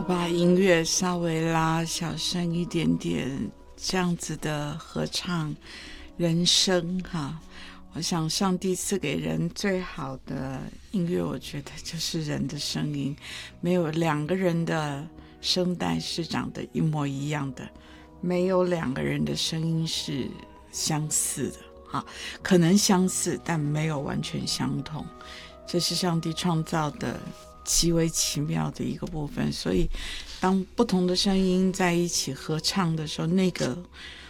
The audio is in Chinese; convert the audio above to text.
把音乐稍微拉小声一点点，这样子的合唱人声哈。我想上帝赐给人最好的音乐，我觉得就是人的声音，没有两个人的声带是长得一模一样的，没有两个人的声音是相似的哈，可能相似，但没有完全相同，这是上帝创造的极为奇妙的一个部分。所以当不同的声音在一起合唱的时候，那个